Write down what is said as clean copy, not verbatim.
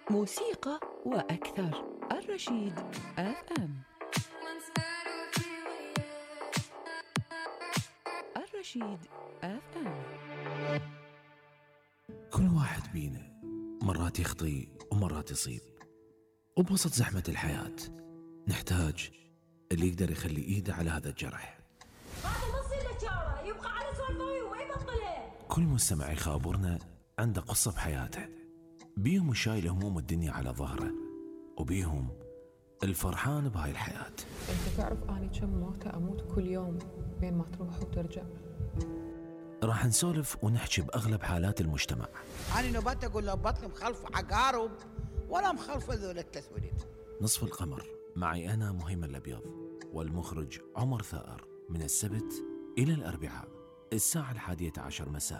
موسيقى وأكثر. الرشيد FM. الرشيد FM. كل واحد بينا مرات يخطي ومرات يصيب، وبوسط زحمة الحياة نحتاج اللي يقدر يخلي إيده على هذا الجرح. يبقى على سوالفه ويبطله. كل مستمع يخابرنا عنده قصة بحياته، بيهم الشايل هموم الدنيا على ظهره، وبيهم الفرحان بهاي الحياة. انت تعرف اني كم موتة اموت كل يوم بين ما تروح وترجع. راح نسولف ونحكي بأغلب حالات المجتمع. أنا نبات أقول له بطل مخلف عقارب ولا مخلف ذول التسويلات. نصف القمر معي أنا مهيمن الأبيض، والمخرج عمر ثائر، من السبت إلى الأربعاء الساعة 11:11 مساء.